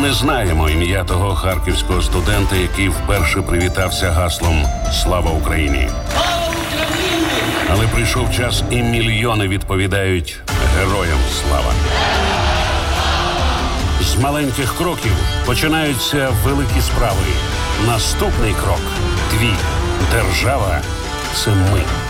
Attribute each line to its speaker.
Speaker 1: не знаємо ім'я того харківського студента, який вперше привітався гаслом «Слава Україні!». Але прийшов час, і мільйони відповідають «Героям слава!». З маленьких кроків починаються великі справи. Наступний крок – твій. Держава – це ми.